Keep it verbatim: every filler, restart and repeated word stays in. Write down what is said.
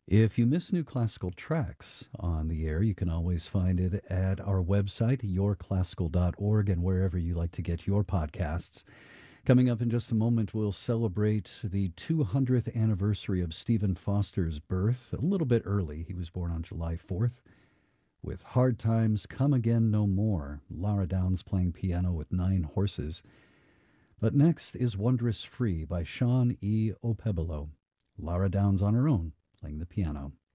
If you miss new classical tracks on the air, you can always find it at our website, your classical dot org, and wherever you like to get your podcasts. Coming up in just a moment, we'll celebrate the two hundredth anniversary of Stephen Foster's birth, a little bit early. He was born on July fourth. With Hard Times Come Again No More, Lara Downs playing piano with Nine Horses. But next is Wondrous Free by Sean E. Opebolo. Lara Downs on her own, playing the piano.